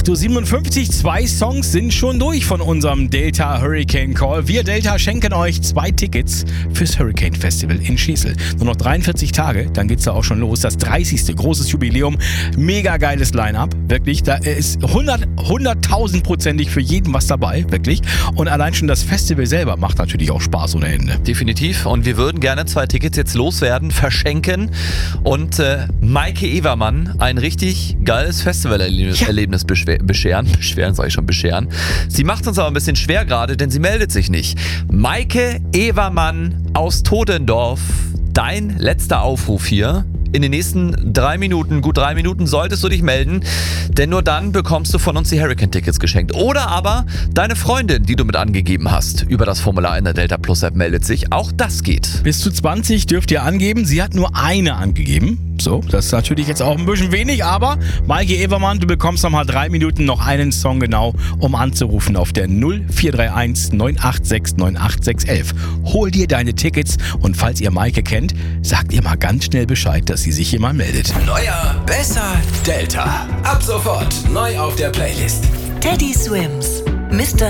8:57 Uhr, 2 Songs sind schon durch von unserem Delta Hurricane Call. Wir Delta schenken euch 2 Tickets fürs Hurricane Festival in Schesel. Nur noch 43 Tage, dann geht's da auch schon los. Das 30. großes Jubiläum. Mega geiles Line-Up, wirklich. Da ist 100.000%ig für jeden was dabei, wirklich. Und allein schon das Festival selber macht natürlich auch Spaß ohne Ende. Definitiv. Und wir würden gerne 2 Tickets jetzt loswerden, verschenken und Maike Evermann ein richtig geiles Festivalerlebnis bescheren. Sie macht uns aber ein bisschen schwer gerade, denn sie meldet sich nicht. Maike Evermann aus Todendorf, dein letzter Aufruf hier. In den nächsten 3 Minuten, gut 3 Minuten, solltest du dich melden, denn nur dann bekommst du von uns die Hurricane-Tickets geschenkt. Oder aber deine Freundin, die du mit angegeben hast, über das Formular in der Delta Plus App meldet sich. Auch das geht. Bis zu 20 dürft ihr angeben. Sie hat nur eine angegeben. So, das ist natürlich jetzt auch ein bisschen wenig, aber Maike Evermann, du bekommst nochmal 3 Minuten noch einen Song genau, um anzurufen auf der 0431 986 98611. Hol dir deine Tickets und falls ihr Maike kennt, sagt ihr mal ganz schnell Bescheid, dass sie sich hier mal meldet. Neuer, besser, Delta. Ab sofort neu auf der Playlist. Teddy Swims, Mr.